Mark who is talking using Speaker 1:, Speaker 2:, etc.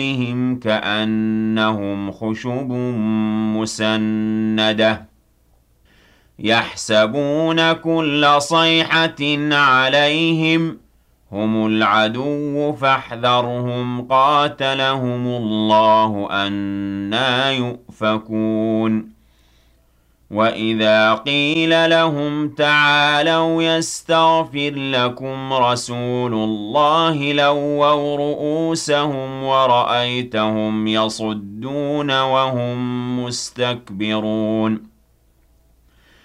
Speaker 1: بِهِمْ كَأَنَّهُمْ خُشُبٌ مُّسَنَّدَةٌ يَحْسَبُونَ كُلَّ صَيْحَةٍ عَلَيْهِمْ ۚ هُمُ الْعَدُوُّ فَاحْذَرْهُمْ قَاتَلَهُمُ اللَّهُ أَنَّىٰ يُؤْفَكُونَ وَإِذَا قِيلَ لَهُمْ تَعَالَوْا يَسْتَغْفِرْ لَكُمْ رَسُولُ اللَّهِ لَوَّوْا رُءُوسَهُمْ وَرَأَيْتَهُمْ يَصُدُّونَ وَهُم مُّسْتَكْبِرُونَ